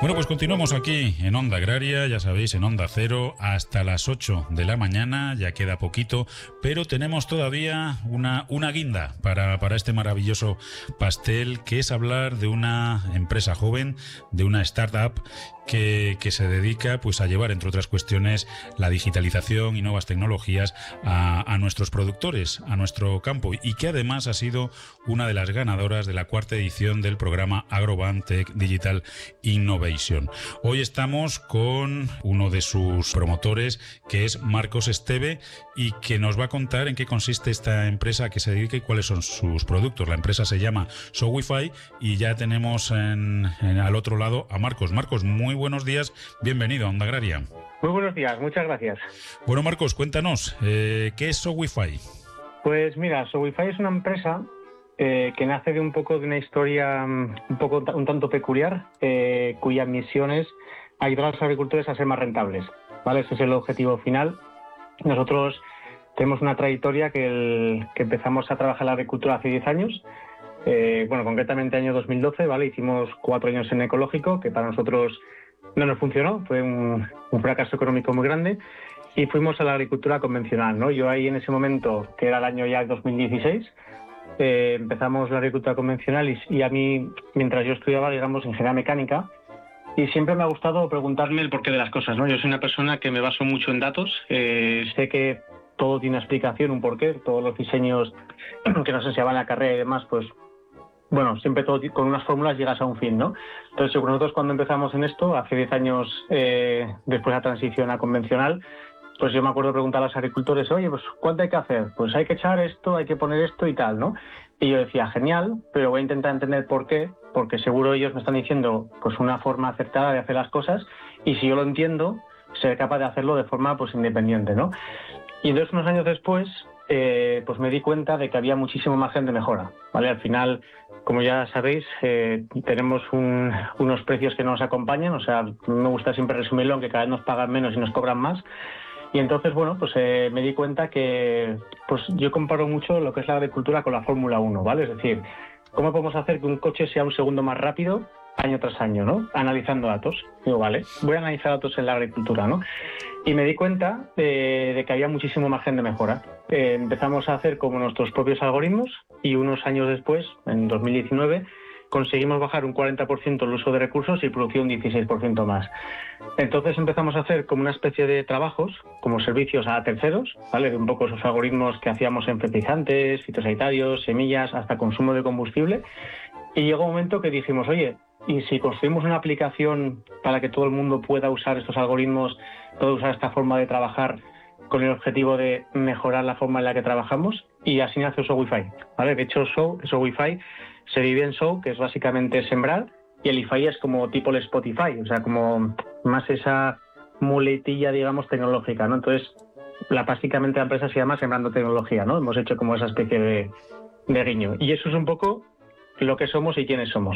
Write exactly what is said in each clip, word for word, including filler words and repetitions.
Bueno, pues continuamos aquí en Onda Agraria, ya sabéis, en Onda Cero, hasta las ocho de la mañana, ya queda poquito, pero tenemos todavía una, una guinda para, para este maravilloso pastel, que es hablar de una empresa joven, de una startup que, que se dedica pues a llevar, entre otras cuestiones, la digitalización y nuevas tecnologías a, a nuestros productores, a nuestro campo, y que además ha sido una de las ganadoras de la cuarta edición del programa Agrobank Tech Digital Innovation. Hoy estamos con uno de sus promotores, que es Marcos Esteve, y que nos va a contar en qué consiste esta empresa, a qué se dedica y cuáles son sus productos. La empresa se llama Shopify y ya tenemos en, en, al otro lado a Marcos. Marcos, muy buenos días, bienvenido a Onda Agraria. Muy buenos días, muchas gracias. Bueno, Marcos, cuéntanos, eh, ¿qué es Shopify? Pues mira, Shopify es una empresa eh, que nace de un poco de una historia um, un poco un tanto peculiar, eh, cuya misión es ayudar a los agricultores a ser más rentables, ¿vale? Ese es el objetivo final. Nosotros tenemos una trayectoria que, el, que empezamos a trabajar en la agricultura hace diez años, eh, bueno, concretamente año dos mil doce, ¿vale? Hicimos cuatro años en ecológico, que para nosotros no nos funcionó, fue un, un fracaso económico muy grande, y fuimos a la agricultura convencional, ¿no? Yo ahí en ese momento, que era el año ya dos mil dieciséis, eh, empezamos la agricultura convencional y, y a mí, mientras yo estudiaba, digamos, ingeniería mecánica, y siempre me ha gustado preguntarme el porqué de las cosas, ¿no? Yo soy una persona que me baso mucho en datos, eh, sé que todo tiene una explicación, un porqué, todos los diseños que nos enseñaban en la carrera y demás, pues bueno, siempre todo con unas fórmulas llegas a un fin, ¿no? Entonces, nosotros cuando empezamos en esto, hace diez años eh, después de la transición a convencional, pues yo me acuerdo de preguntar a los agricultores, oye, pues ¿cuánto hay que hacer? Pues hay que echar esto, hay que poner esto y tal, ¿no? Y yo decía, genial, pero voy a intentar entender por qué, porque seguro ellos me están diciendo pues una forma acertada de hacer las cosas, y si yo lo entiendo, seré capaz de hacerlo de forma pues independiente, ¿no? Y entonces unos años después, eh, pues me di cuenta de que había muchísimo margen de mejora, ¿vale? Al final, como ya sabéis, eh, tenemos un, unos precios que no nos acompañan, o sea, me gusta siempre resumirlo, aunque cada vez nos pagan menos y nos cobran más. Y entonces, bueno, pues eh, me di cuenta que pues yo comparo mucho lo que es la agricultura con la Fórmula uno, ¿vale? Es decir, ¿cómo podemos hacer que un coche sea un segundo más rápido año tras año, ¿no? Analizando datos. Digo, vale, voy a analizar datos en la agricultura, ¿no? Y me di cuenta de, de que había muchísimo margen de mejora. Eh, empezamos a hacer como nuestros propios algoritmos y unos años después, en dos mil diecinueve, conseguimos bajar un cuarenta por ciento el uso de recursos y producir un dieciséis por ciento más. Entonces empezamos a hacer como una especie de trabajos, como servicios a terceros, ¿vale? De un poco esos algoritmos que hacíamos en fertilizantes, fitosanitarios, semillas, hasta consumo de combustible. Y llegó un momento que dijimos, oye, ¿y si construimos una aplicación para que todo el mundo pueda usar estos algoritmos, pueda usar esta forma de trabajar con el objetivo de mejorar la forma en la que trabajamos? Y así nace Shopify, ¿vale? De hecho, Show, Shopify se divide en Show, que es básicamente sembrar, y el Ify es como tipo el Spotify, o sea, como más esa muletilla, digamos, tecnológica, ¿no? Entonces, la, básicamente la empresa se llama Sembrando Tecnología, ¿no? Hemos hecho como esa especie de, de guiño. Y eso es un poco lo que somos y quiénes somos.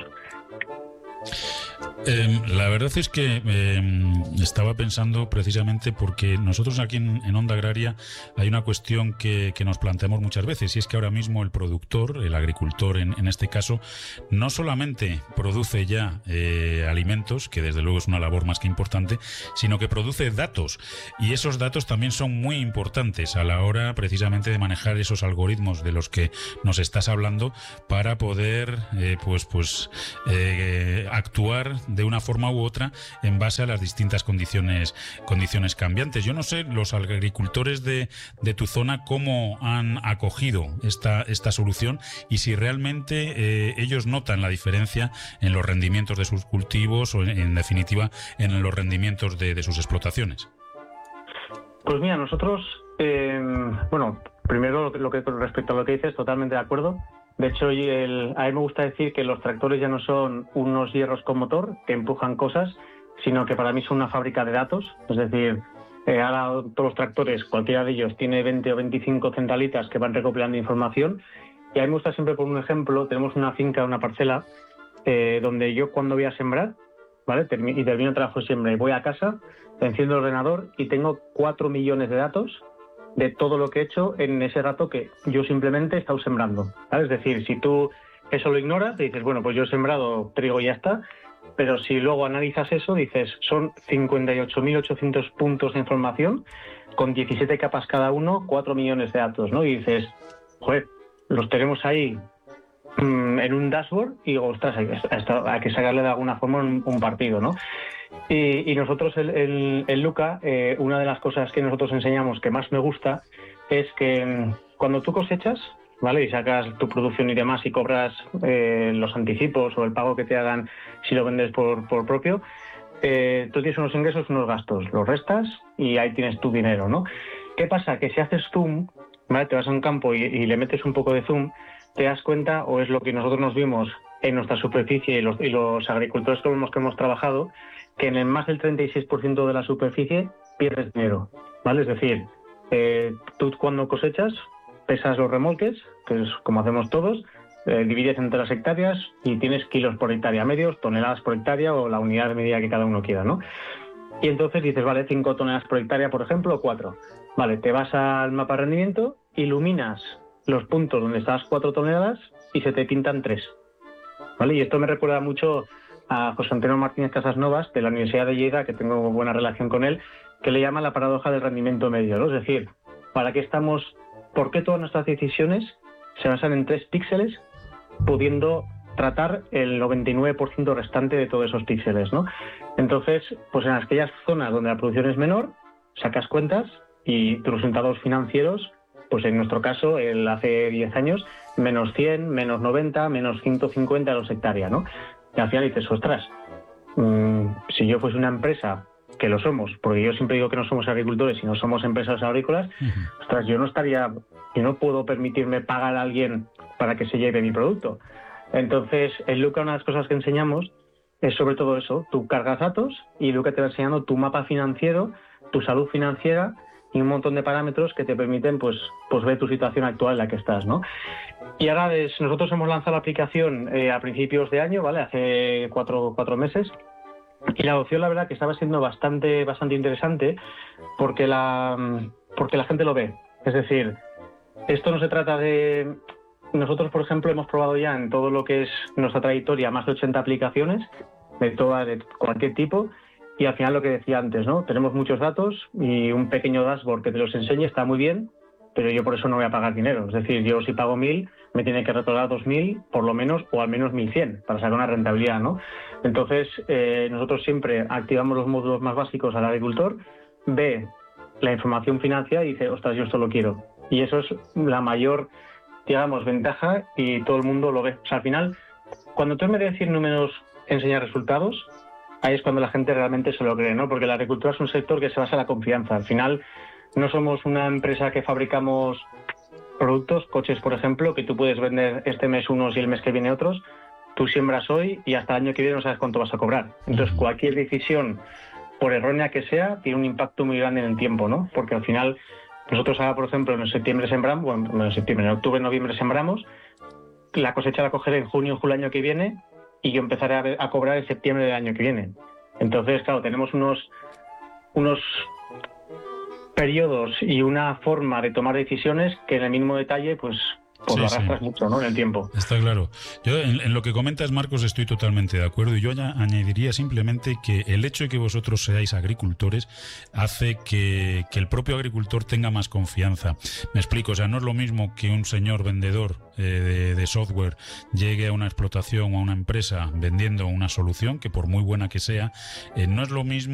Eh, la verdad es que eh, estaba pensando precisamente porque nosotros aquí en, en Onda Agraria hay una cuestión que, que nos planteamos muchas veces, y es que ahora mismo el productor, el agricultor en, en este caso, no solamente produce ya eh, alimentos, que desde luego es una labor más que importante, sino que produce datos, y esos datos también son muy importantes a la hora precisamente de manejar esos algoritmos de los que nos estás hablando para poder eh, pues, pues eh, actuar de una forma u otra en base a las distintas condiciones condiciones cambiantes. Yo no sé, los agricultores de, de tu zona, cómo han acogido esta, esta solución, y si realmente eh, ellos notan la diferencia en los rendimientos de sus cultivos o en, en definitiva en los rendimientos de, de sus explotaciones. Pues mira, nosotros, eh, bueno, primero lo que respecto a lo que dices, totalmente de acuerdo. De hecho, el, a mí me gusta decir que los tractores ya no son unos hierros con motor que empujan cosas, sino que para mí son una fábrica de datos. Es decir, eh, ahora todos los tractores, cualquiera de ellos, tiene veinte o veinticinco centralitas que van recopilando información. Y a mí me gusta siempre, por un ejemplo, tenemos una finca, una parcela, eh, donde yo cuando voy a sembrar, ¿vale? Termi- y termino el trabajo de siembra y voy a casa, enciendo el ordenador y tengo cuatro millones de datos de todo lo que he hecho en ese rato que yo simplemente he estado sembrando, ¿vale? Es decir, si tú eso lo ignoras, te dices, bueno, pues yo he sembrado trigo y ya está, pero si luego analizas eso, dices, son cincuenta y ocho mil ochocientos puntos de información, con diecisiete capas cada uno, cuatro millones de datos, ¿no? Y dices, joder, los tenemos ahí mmm, en un dashboard y digo, ostras, hay, hay que sacarle de alguna forma un, un partido, ¿no? Y, y nosotros, el, el, el Luca, eh, una de las cosas que nosotros enseñamos que más me gusta es que mmm, cuando tú cosechas, ¿vale? Y sacas tu producción y demás y cobras eh, los anticipos o el pago que te hagan si lo vendes por, por propio, eh, tú tienes unos ingresos, unos gastos, los restas y ahí tienes tu dinero, ¿no? ¿Qué pasa? Que si haces zoom, ¿vale? Te vas a un campo y, y le metes un poco de zoom, te das cuenta, o es lo que nosotros nos vimos en nuestra superficie y los, y los agricultores con los que hemos trabajado, que en el más del treinta y seis por ciento de la superficie pierdes dinero, ¿vale? Es decir, eh, tú cuando cosechas pesas los remolques, que es como hacemos todos, eh, divides entre las hectáreas y tienes kilos por hectárea medios, toneladas por hectárea o la unidad de medida que cada uno quiera, ¿no? Y entonces dices, vale, cinco toneladas por hectárea, por ejemplo, o cuatro. Vale, te vas al mapa de rendimiento, iluminas los puntos donde estás cuatro toneladas y se te pintan tres. ¿Vale? Y esto me recuerda mucho a José Antonio Martínez Casasnovas, de la Universidad de Lleida, que tengo buena relación con él, que le llama la paradoja del rendimiento medio, ¿no? Es decir, ¿para qué estamos, por qué todas nuestras decisiones se basan en tres píxeles, pudiendo tratar el noventa y nueve por ciento restante de todos esos píxeles, ¿no? Entonces, pues en aquellas zonas donde la producción es menor, sacas cuentas y tus resultados financieros, pues en nuestro caso, el hace diez años, menos cien, menos noventa, menos ciento cincuenta a los hectáreas, ¿no? Y al final dices, ostras, mmm, si yo fuese una empresa, que lo somos, porque yo siempre digo que no somos agricultores, sino somos empresas agrícolas, uh-huh. ostras, yo no estaría, yo no puedo permitirme pagar a alguien para que se lleve mi producto. Entonces, en Luca una de las cosas que enseñamos es sobre todo eso, tú cargas datos y Luca te va enseñando tu mapa financiero, tu salud financiera y un montón de parámetros que te permiten pues, pues ver tu situación actual en la que estás, ¿no? Y ahora des, nosotros hemos lanzado la aplicación eh, a principios de año, ¿vale? Hace cuatro, cuatro meses. Y la adopción, la verdad, que estaba siendo bastante, bastante interesante porque la, porque la gente lo ve. Es decir, esto no se trata de... Nosotros, por ejemplo, hemos probado ya en todo lo que es nuestra trayectoria más de ochenta aplicaciones de toda, de cualquier tipo, y al final lo que decía antes, ¿no? Tenemos muchos datos y un pequeño dashboard que te los enseñe está muy bien, pero yo por eso no voy a pagar dinero. Es decir, yo si pago mil, me tiene que retornar dos mil, por lo menos, o al menos mil cien, para sacar una rentabilidad, ¿no? Entonces, eh, nosotros siempre activamos los módulos más básicos al agricultor, ve la información financiera y dice, ostras, yo esto lo quiero. Y eso es la mayor, digamos, ventaja y todo el mundo lo ve. O sea, al final, cuando tú en vez de decir números, enseñas resultados, ahí es cuando la gente realmente se lo cree, ¿no? Porque la agricultura es un sector que se basa en la confianza. Al final, no somos una empresa que fabricamos productos, coches, por ejemplo, que tú puedes vender este mes unos y el mes que viene otros. Tú siembras hoy y hasta el año que viene no sabes cuánto vas a cobrar. Entonces, cualquier decisión, por errónea que sea, tiene un impacto muy grande en el tiempo, ¿no? Porque al final, nosotros ahora, por ejemplo, en septiembre sembramos, bueno, en septiembre, en octubre, noviembre sembramos, la cosecha la cogeré en junio, julio del año que viene y yo empezaré a, ver, a cobrar en septiembre del año que viene. Entonces, claro, tenemos unos, unos periodos y una forma de tomar decisiones que en el mínimo detalle, pues, pues sí, lo arrastras sí. mucho, ¿no? En el tiempo. Está claro. Yo en, en lo que comentas, Marcos, estoy totalmente de acuerdo y yo ya añadiría simplemente que el hecho de que vosotros seáis agricultores hace que, que el propio agricultor tenga más confianza. Me explico, o sea, no es lo mismo que un señor vendedor eh, de, de software llegue a una explotación o a una empresa vendiendo una solución, que por muy buena que sea, eh, no es lo mismo